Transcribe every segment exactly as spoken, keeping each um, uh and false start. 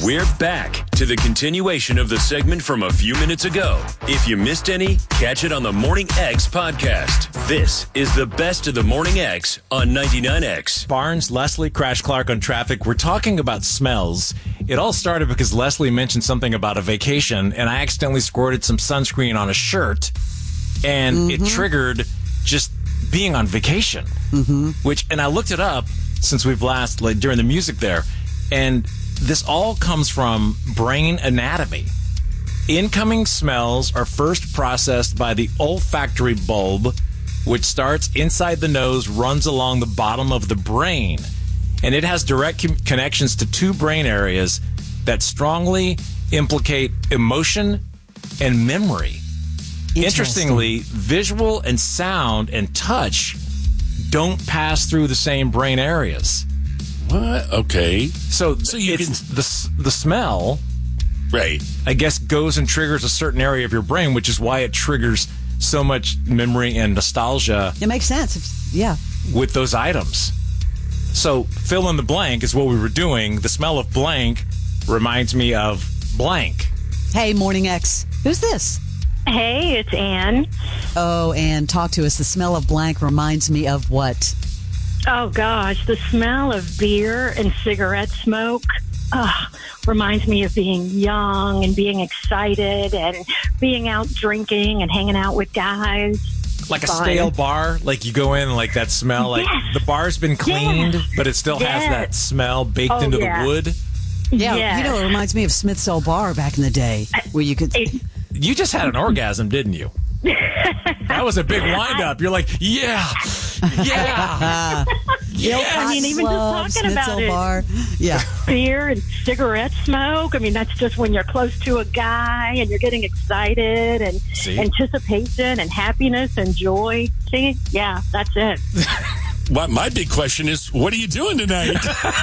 We're back to the continuation of the segment from a few minutes ago. If you missed any, catch it on the Morning X podcast. This is the best of the Morning X on ninety-nine X. Barnes, Leslie, Crash Clark on traffic. We're talking about smells. It all started because Leslie mentioned something about a vacation, and I accidentally squirted some sunscreen on a shirt, and mm-hmm. it triggered just being on vacation. Mm-hmm. Which, and I looked it up since we've last, like during the music there, and this all comes from brain anatomy. Incoming smells are first processed by the olfactory bulb, which starts inside the nose, runs along the bottom of the brain. And it has direct com- connections to two brain areas that strongly implicate emotion and memory. Interestingly, visual and sound and touch don't pass through the same brain areas. What? Okay. So, so you it's can... the the smell, right? I guess goes and triggers a certain area of your brain, which is why it triggers so much memory and nostalgia. It makes sense. It's, yeah. With those items. So fill in the blank is what we were doing. The smell of blank reminds me of blank. Hey, Morning X. Who's this? Hey, it's Ann. Oh, Ann, talk to us. The smell of blank reminds me of what? Oh, gosh, the smell of beer and cigarette smoke uh, reminds me of being young and being excited and being out drinking and hanging out with guys. Like a Fun. stale bar, like you go in and like that smell, like yes. the bar's been cleaned, yes. but it still yes. has that smell baked oh, into yeah. the wood. Yeah, yes. you know, it reminds me of Smith's Old Bar back in the day where you could... It, you just had an orgasm, didn't you? That was a big wind-up. You're like, yeah, yeah, yeah. I mean, even just talking about it. Bar. Yeah. Beer and cigarette smoke. I mean, that's just when you're close to a guy and you're getting excited and See? anticipation and happiness and joy. See? Yeah, that's it. Well, my big question is, what are you doing tonight?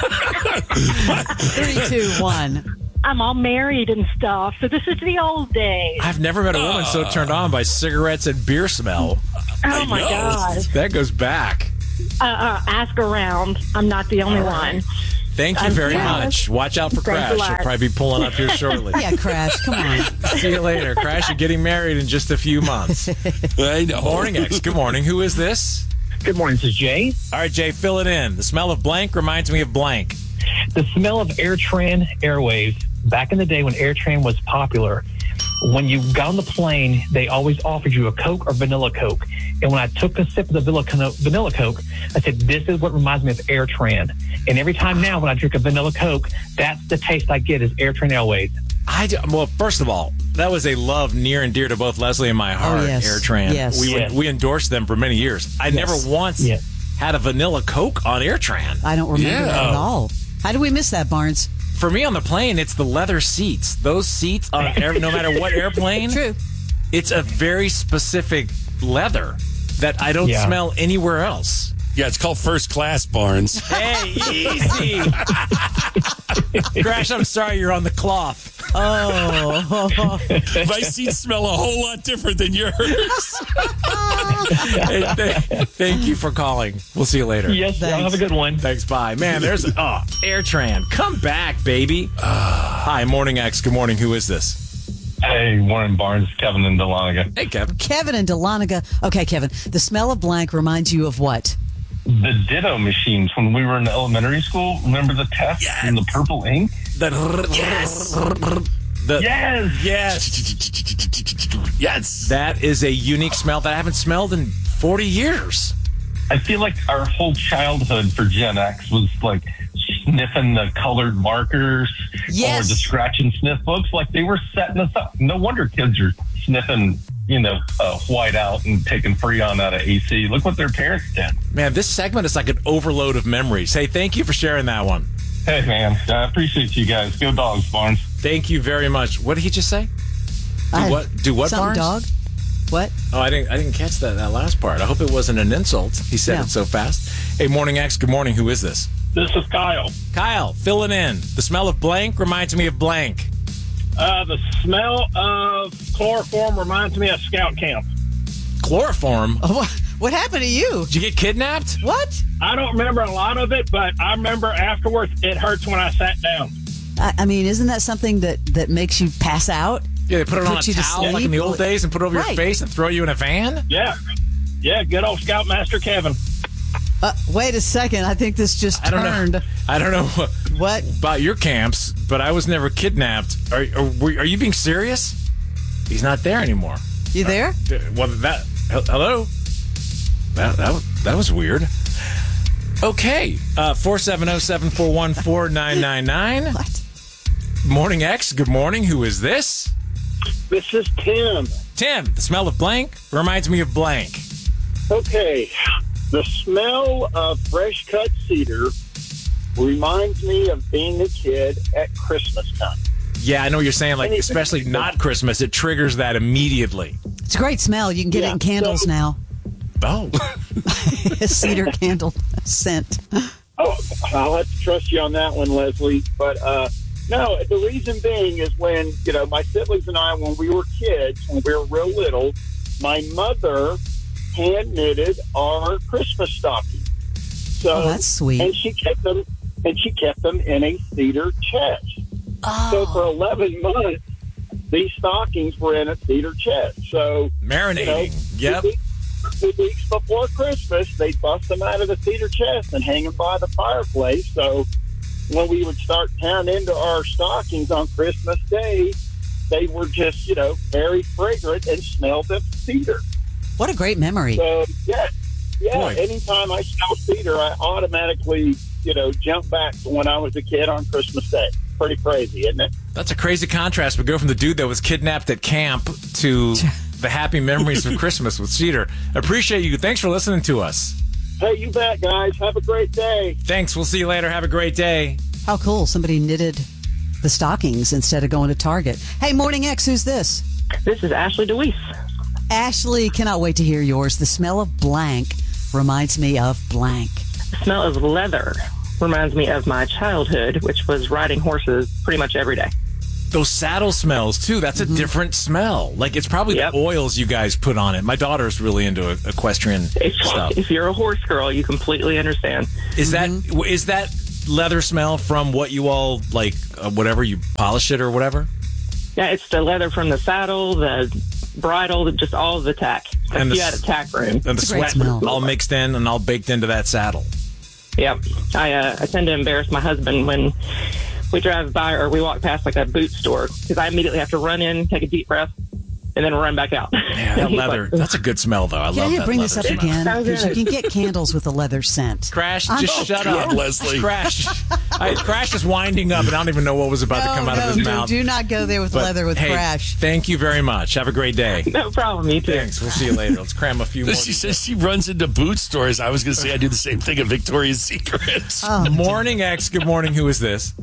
Three, two, one. I'm all married and stuff, so this is the old days. I've never met a woman so turned on by cigarettes and beer smell. Oh, my God. That goes back. Uh, uh, ask around. I'm not the only right. one. Thank you I'm very jealous. much. Watch out for Thanks Crash. She'll probably be pulling up here shortly. Yeah, Crash, come on. See you later. Crash, you're getting married in just a few months. I know. Morning, X. Good morning. Who is this? Good morning. This is Jay. All right, Jay, fill it in. The smell of blank reminds me of blank. The smell of AirTran Airwaves. Back in the day when AirTran was popular, when you got on the plane, they always offered you a Coke or vanilla Coke. And when I took a sip of the vanilla Coke, I said, this is what reminds me of AirTran. And every time now when I drink a vanilla Coke, that's the taste I get is AirTran Airwaves. I do, well, first of all, that was a love near and dear to both Leslie and my heart, oh, yes. AirTran. Yes. We yes. we endorsed them for many years. I yes. never once yes. had a vanilla Coke on AirTran. I don't remember Yeah. that at all. How did we miss that, Barnes? For me on the plane, it's the leather seats. Those seats, on air, no matter what airplane, True. It's a very specific leather that I don't Yeah. smell anywhere else. Yeah, it's called first class, Barnes. Hey, easy. Crash, I'm sorry you're on the cloth. Oh. My seats smell a whole lot different than yours. Hey, th- thank you for calling. We'll see you later. Yes, y'all have a good one. Thanks, bye. Man, there's, oh, AirTran. Come back, baby. Hi, Morning X. Good morning. Who is this? Hey, Warren Barnes, Kevin in Dahlonega. Hey, Kevin. Kevin and Dahlonega. Okay, Kevin. The smell of blank reminds you of what? The Ditto machines when we were in elementary school. Remember the test Yes. and the purple ink? The, yes. The, Yes. Yes. Yes. That is a unique smell that I haven't smelled in forty years. I feel like our whole childhood for Gen X was like sniffing the colored markers Yes. or the scratch and sniff books. Like they were setting us up. No wonder kids are sniffing, you know, uh, white out and taking Freon out of A C. Look what their parents did. Man, this segment is like an overload of memories. Hey, thank you for sharing that one. Hey, man, I appreciate you guys. Go Dogs, Barnes. Thank you very much. What did he just say? Do I- what? Do what, Something Barnes? dog? What? Oh, I didn't. I didn't catch that that last part. I hope it wasn't an insult. He said No. it so fast. Hey, Morning X. Good morning. Who is this? This is Kyle. Kyle, fill it in. The smell of blank reminds me of blank. Uh, the smell of chloroform reminds me of scout camp. Chloroform? Oh, what, what happened to you? Did you get kidnapped? What? I don't remember a lot of it, but I remember afterwards it hurts when I sat down. I, I mean, isn't that something that, that makes you pass out? Yeah, they put it on a Put you to towel like sleep? in the old days and put it over Right. your face and throw you in a van? Yeah. Yeah, good old Scoutmaster Kevin. Uh, wait a second. I think this just I don't turned. know. I don't know What? about your camps, but I was never kidnapped. Are, are, were- are you being serious? He's not there anymore. You there? Uh, Well, that hel- hello. That that was, that was weird. Okay, uh, four seven zero seven four one four nine nine nine. What? Morning X. Good morning. Who is this? This is Tim. Tim. The smell of blank reminds me of blank. Okay. The smell of fresh cut cedar reminds me of being a kid at Christmas time. Yeah, I know what you're saying. Like, Anything- especially not Christmas, it triggers that immediately. It's a great smell. You can get Yeah, it in candles so- now. Oh, A cedar candle scent. Oh, I'll have to trust you on that one, Leslie. But uh, no, the reason being is when, you know, my siblings and I, when we were kids, when we were real little, my mother hand knitted our Christmas stockings. So, Oh, that's sweet. And she kept them, and she kept them in a cedar chest. Oh. So for eleven months, these stockings were in a cedar chest. So marinating. you know, Yep. two weeks- two weeks before Christmas, they'd bust them out of the cedar chest and hang them by the fireplace. So when we would start tearing into our stockings on Christmas Day, they were just, you know, very fragrant and smelled of cedar. What a great memory. So, yeah, yeah. Boy. Anytime I smell cedar, I automatically, you know, jump back to when I was a kid on Christmas Day. Pretty crazy, isn't it? That's a crazy contrast. We go from the dude that was kidnapped at camp to the happy memories of Christmas with Cedar. Appreciate you. Thanks for listening to us. Hey, you bet, guys. Have a great day. Thanks. We'll see you later. Have a great day. How cool. Somebody knitted the stockings instead of going to Target. Hey, Morning X, who's this? This is Ashley DeWeese. Ashley, cannot wait to hear yours. The smell of blank reminds me of blank. The smell of leather reminds me of my childhood, which was riding horses pretty much every day. Those saddle smells, too. That's a different smell. Like, it's probably Yep. the oils you guys put on it. My daughter's really into equestrian If, stuff. if you're a horse girl, you completely understand. Is that is that leather smell from what you all, like, uh, whatever, you polish it or whatever? Yeah, it's the leather from the saddle, the bridle, just all of the tack. And If the you had a s- tack room. And the It's a great sweat smell. all mixed in and all baked into that saddle. Yep. I, uh, I tend to embarrass my husband when we drive by or we walk past like a boot store because I immediately have to run in, take a deep breath, and then run back out. Yeah, that He's leather. like, That's a good smell, though. I Yeah, love you that bring this leather up smell. again So because you good. can get candles with a leather scent. Crash, I'm- just shut God, up. Leslie. Crash. I, Crash is winding up, and I don't even know what was about to come out no, of his no, mouth. do not go there with But, leather with hey, Crash. Thank you very much. Have a great day. No problem. You too. Thanks. We'll see you later. Let's cram a few more. She says she runs into boot stores. I was going to say I do the same thing at Victoria's Secret. Morning X. Good morning. Who is this?